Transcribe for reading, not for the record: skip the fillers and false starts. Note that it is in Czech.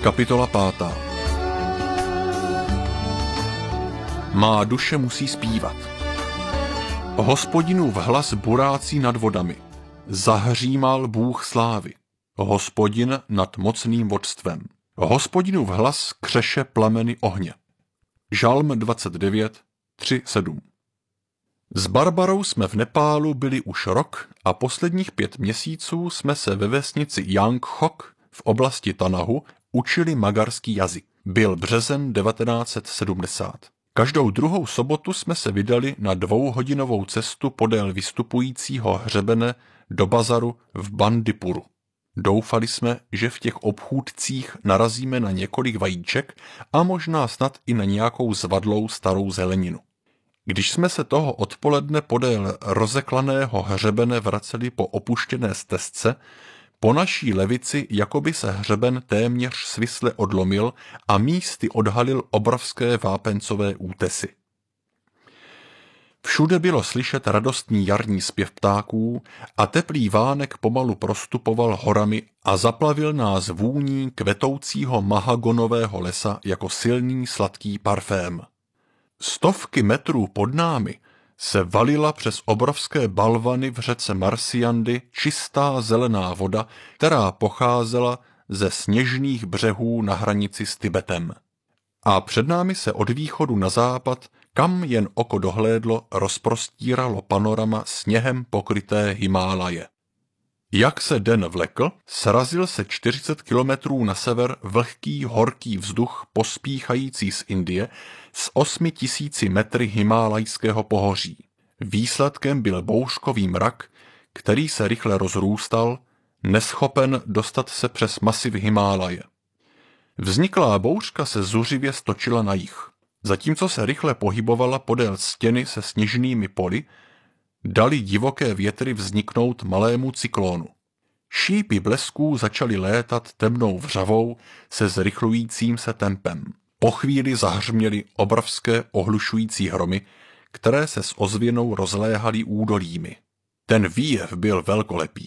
Kapitola 5. Má duše musí zpívat. Hospodinův hlas burácí nad vodami. Zahřímal Bůh slávy. Hospodin nad mocným vodstvem. Hospodinův hlas křeše plameny ohně. Žalm 29, 3-7. S Barbarou jsme v Nepálu byli už rok a posledních 5 měsíců jsme se ve vesnici Jangchok v oblasti Tanahu učili magarský jazyk. Byl březen 1970. Každou druhou sobotu jsme se vydali na 2hodinovou cestu podél vystupujícího hřebene do bazaru v Bandipuru. Doufali jsme, že v těch obchůdcích narazíme na několik vajíček a možná snad i na nějakou zvadlou starou zeleninu. Když jsme se toho odpoledne podél rozeklaného hřebene vraceli po opuštěné stezce, po naší levici jakoby se hřeben téměř svisle odlomil a místy odhalil obrovské vápencové útesy. Všude bylo slyšet radostný jarní zpěv ptáků a teplý vánek pomalu prostupoval horami a zaplavil nás vůní kvetoucího mahagonového lesa jako silný sladký parfém. Stovky metrů pod námi se valila přes obrovské balvany v řece Marsiandy čistá zelená voda, která pocházela ze sněžných břehů na hranici s Tibetem. A před námi se od východu na západ, kam jen oko dohlédlo, rozprostíralo panorama sněhem pokryté Himálaje. Jak se den vlekl, srazil se 40 kilometrů na sever vlhký horký vzduch pospíchající z Indie s 8000 metry himálajského pohoří. Výsledkem byl bouřkový mrak, který se rychle rozrůstal, neschopen dostat se přes masiv Himálaje. Vzniklá bouřka se zuřivě stočila na jih. Zatímco se rychle pohybovala podél stěny se sněžnými poli, dali divoké větry vzniknout malému cyklónu. Šípy blesků začaly létat temnou vřavou se zrychlujícím se tempem. Po chvíli zahřměly obrovské ohlušující hromy, které se s ozvěnou rozléhaly údolími. Ten výjev byl velkolepý.